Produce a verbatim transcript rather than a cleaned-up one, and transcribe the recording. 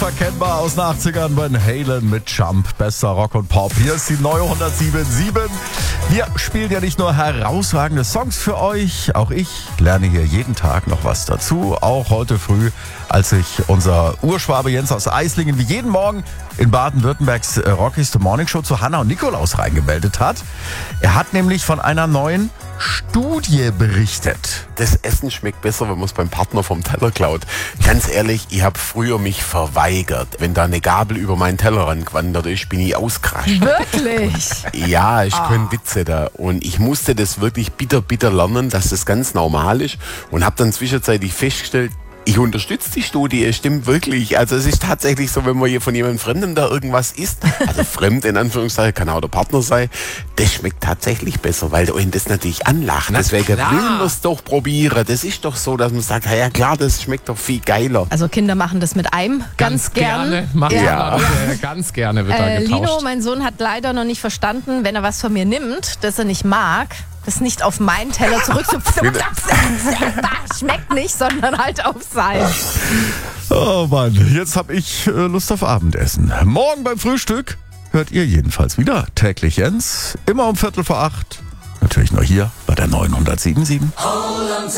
unverkennbar aus den achtzigern, Van Halen mit Jump, bester Rock und Pop. Hier ist die neue hundertsieben Komma sieben. Wir spielen ja nicht nur herausragende Songs für euch, auch ich lerne hier jeden Tag noch was dazu. Auch heute früh, als sich unser Urschwabe Jens aus Eislingen wie jeden Morgen in Baden-Württembergs Rockies Morning Show zu Hannah und Nikolaus reingemeldet hat. Er hat nämlich von einer neuen Studie berichtet. Das Essen schmeckt besser, wenn man es beim Partner vom Teller klaut. Ganz ehrlich, ich habe früher mich verweigert. Wenn da eine Gabel über meinen Teller rangewandert ist, bin ich ausgerastet. Wirklich? Ja, ich Ah. können Witze da. Und ich musste das wirklich bitter, bitter lernen, dass das ganz normal ist. Und habe dann zwischenzeitlich festgestellt, ich unterstütze die Studie, es stimmt wirklich. Also es ist tatsächlich so, wenn man hier von jemandem Fremdem da irgendwas isst, also fremd in Anführungszeichen, kann auch der Partner sein, das schmeckt tatsächlich besser, weil euch das natürlich anlacht. Na Deswegen will klar. man es doch probieren. Das ist doch so, dass man sagt, ja klar, das schmeckt doch viel geiler. Also Kinder machen das mit einem ganz, gern. gerne. Macht Ja. ja. Äh, ganz gerne wird da Äh, getauscht. Lino, mein Sohn, hat leider noch nicht verstanden, wenn er was von mir nimmt, das er nicht mag, das nicht auf meinen Teller zurück zu schmeckt nicht, sondern halt auf sein. Oh Mann, jetzt habe ich äh, Lust auf Abendessen. Morgen beim Frühstück hört ihr jedenfalls wieder täglich Jens. Immer um Viertel vor acht. Natürlich nur hier bei der neuen hundertsieben Komma sieben.